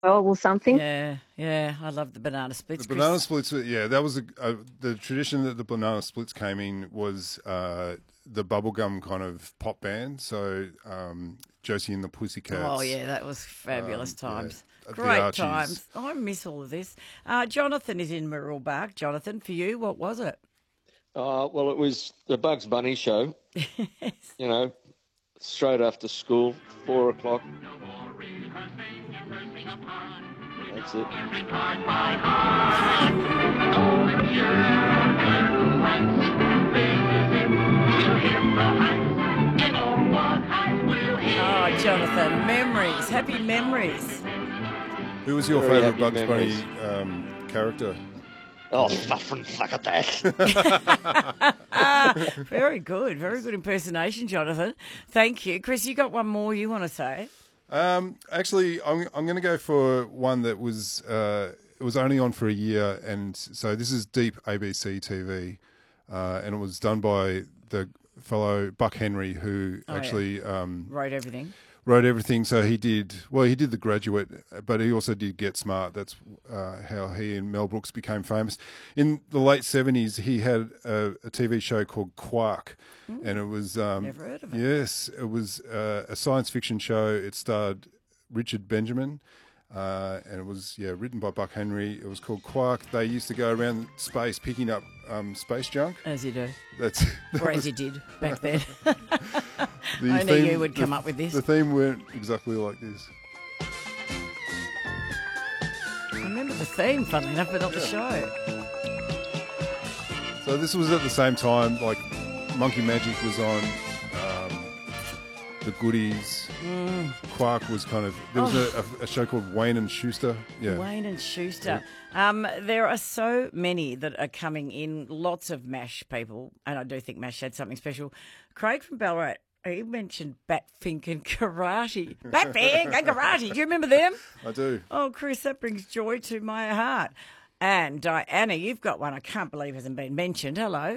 or something. Yeah, I love the banana splits. The banana splits, yeah, that was the tradition that the banana splits came in was the bubblegum kind of pop band. So Josie and the Pussycats. Oh, yeah, that was fabulous times. Yeah, Great times. I miss all of this. Jonathan is in Mooroolbark. Jonathan, for you, what was it? Well, it was the Bugs Bunny show. You know, straight after school, 4 o'clock. That's it. Oh, Jonathan, memories, happy memories. Who was your favourite Bugs Bunny character? Oh, fuck at that. Very good impersonation, Jonathan. Thank you. Chris, you got one more you want to say? Actually, I'm going to go for one that was it was only on for a year, and so this is Deep ABC TV, and it was done by the fellow Buck Henry, who wrote everything. Wrote everything. So he did The Graduate, but he also did Get Smart. That's how he and Mel Brooks became famous. In the late 70s, he had a TV show called Quark, and it was never heard of it. Yes, it was a science fiction show. It starred Richard Benjamin, and it was written by Buck Henry. It was called Quark. They used to go around space picking up space junk. As you do. As you did back then. I knew you would come up with this. The theme went exactly like this. I remember the theme, funnily enough, but not the show. So this was at the same time, like Monkey Magic was on, The Goodies. Quark was kind of... There was a show called Wayne and Schuster. Yeah. Wayne and Schuster. There are so many that are coming in, lots of MASH people, and I do think MASH had something special. Craig from Ballarat, he mentioned Batfink and Karate. Batfink and Karate. Do you remember them? I do. Oh, Chris, that brings joy to my heart. And Diana, you've got one I can't believe hasn't been mentioned. Hello.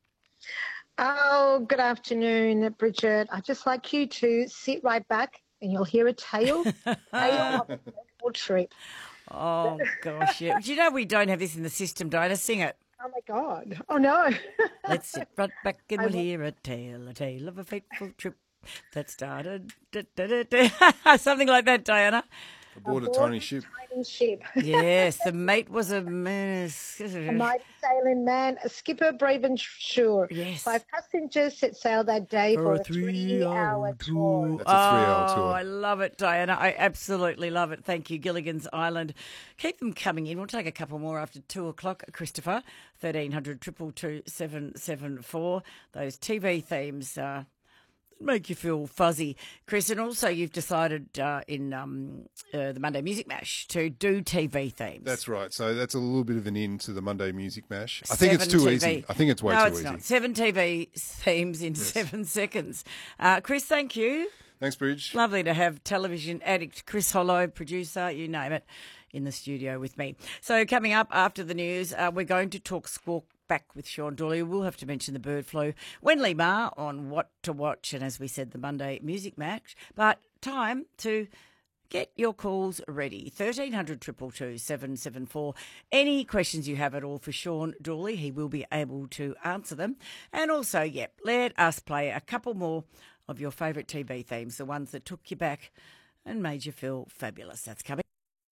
Oh, good afternoon, Bridget. I'd just like you to sit right back and you'll hear a tale of a medical trip. Oh, gosh, yeah. Do you know we don't have this in the system, Diana? Sing it. Oh, my God. Oh, no. Let's sit right back and we'll hear a tale of a fateful trip that started... Something like that, Diana. Aboard a tiny ship. Yes, the mate was a menace. A mighty sailing man, a skipper brave and sure. Yes. 5 passengers set sail that day for a 3-hour tour. That's a 3-hour tour. I love it, Diana. I absolutely love it. Thank you, Gilligan's Island. Keep them coming in. We'll take a couple more after 2 o'clock. Christopher, 1300 222 774. Those TV themes make you feel fuzzy, Chris. And also you've decided in the Monday Music Mash to do TV themes. That's right. So that's a little bit of an in to the Monday Music Mash. I think it's too easy. I think it's way too easy. No, it's not. 7 TV themes in 7 seconds. Chris, thank you. Thanks, Bridge. Lovely to have television addict Chris Hollow, producer, you name it, in the studio with me. So coming up after the news, we're going to talk squawk back with Sean Dooley. We'll have to mention the bird flu. Wenley Ma on what to watch, and as we said, the Monday Music Match. But time to get your calls ready. 1300 222 774. Any questions you have at all for Sean Dooley, he will be able to answer them. And also, let us play a couple more of your favourite TV themes, the ones that took you back and made you feel fabulous. That's coming.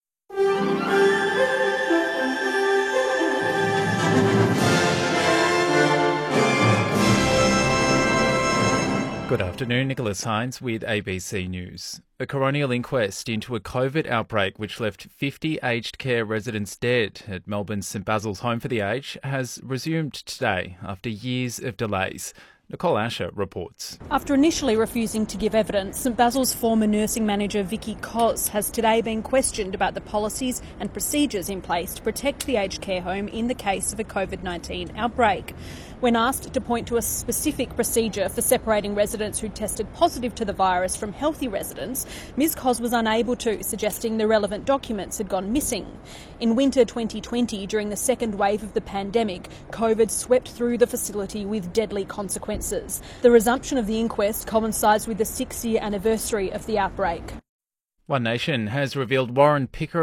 Good afternoon, Nicholas Hines with ABC News. A coronial inquest into a COVID outbreak which left 50 aged care residents dead at Melbourne's St Basil's Home for the Aged has resumed today after years of delays. Nicole Asher reports. After initially refusing to give evidence, St Basil's former nursing manager Vicky Cos has today been questioned about the policies and procedures in place to protect the aged care home in the case of a COVID-19 outbreak. When asked to point to a specific procedure for separating residents who tested positive to the virus from healthy residents, Ms Cos was unable to, suggesting the relevant documents had gone missing. In winter 2020, during the second wave of the pandemic, COVID swept through the facility with deadly consequences. The resumption of the inquest coincides with the 6-year anniversary of the outbreak. One Nation has revealed Warren Pickering